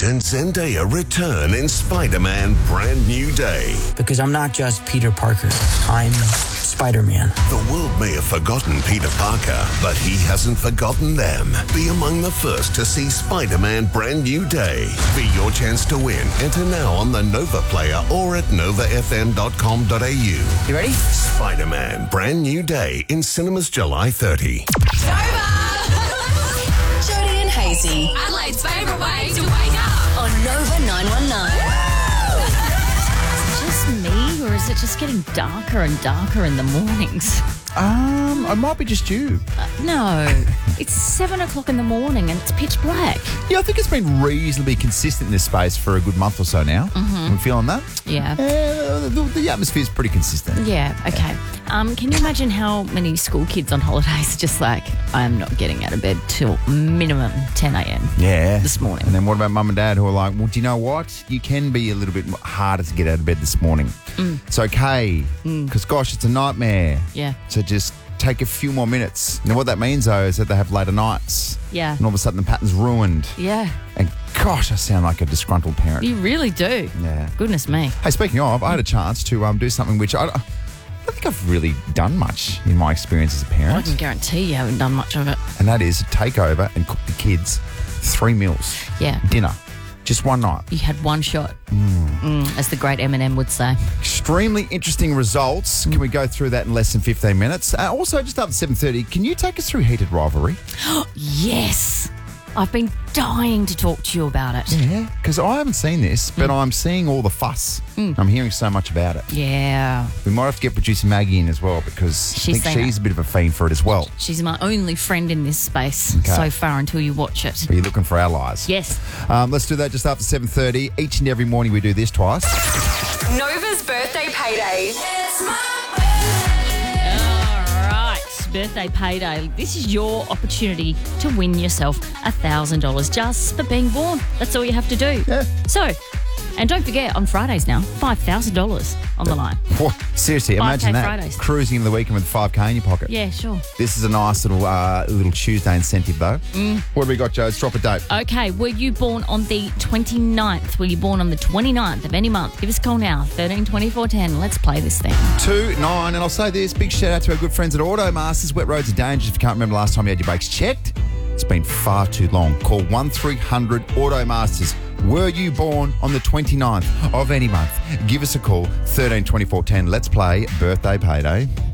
Holland and Zendaya return in Spider-Man Brand New Day. Because I'm not just Peter Parker. I'm Spider-Man. The world may have forgotten Peter Parker, but he hasn't forgotten them. Be among the first to see Spider-Man Brand New Day. Be your chance to win. Enter now on the Nova Player or at novafm.com.au. You ready? Spider-Man Brand New Day in cinemas July 30. Jody and Hazy. Adelaide's favourite way to wake up. On Nova 919. Just me, or is it just getting darker and darker in the mornings? It might be just you. No, it's 7 o'clock in the morning and it's pitch black. Yeah, I think it's been reasonably consistent in this space for a good month or so now. Mm-hmm. We feeling that? Yeah. The atmosphere's pretty consistent. Yeah, okay. Can you imagine how many school kids on holidays just like, I'm not getting out of bed till minimum 10 a.m. Yeah. this morning. And then what about mum and dad who are like, well, do you know what? You can be a little bit harder to get out of bed this morning. It's okay, because gosh, it's a nightmare. Yeah. So just take a few more minutes. Now what that means though is that they have later nights. Yeah. And all of a sudden the pattern's ruined. Yeah. And gosh, I sound like a disgruntled parent. You really do. Yeah. Goodness me. Hey, speaking of, I had a chance to do something which I don't think I've really done much in my experience as a I parent. can guarantee you haven't done much of it. And that is take over and cook the kids 3 meals. Yeah. Dinner. Just one night. You had one shot, as the great Eminem would say. Extremely interesting results. Can we go through that in less than 15 minutes? Also, just after 7:30, can you take us through Heated Rivalry? Yes. I've been dying to talk to you about it. Yeah. Because I haven't seen this, but I'm seeing all the fuss. I'm hearing so much about it. Yeah. We might have to get producer Maggie in as well because I think she's a bit of a fiend for it as well. She's my only friend in this space so far until you watch it. Are you looking for allies? Yes. Let's do that just after 7:30. Each and every morning we do this twice. Nova's birthday payday. Birthday payday. This is your opportunity to win yourself $1,000 just for being born. That's all you have to do. Yeah. So, and don't forget, on Fridays now, $5,000 on the line. Whoa, seriously, 5K imagine that. Fridays. Cruising in the weekend with $5K in your pocket. Yeah, sure. This is a nice little Tuesday incentive, though. What have we got, Joe? Let's drop a date. Okay, were you born on the 29th? Were you born on the 29th of any month? Give us a call now, 13 24 10. Let's play this thing. 2-9, and I'll say this, big shout out to our good friends at Automasters. Wet roads are dangerous. If you can't remember last time you had your brakes checked, it's been far too long. Call 1300 Automasters. Were you born on the 29th of any month? Give us a call, 13 24 10. Let's play Birthday Payday.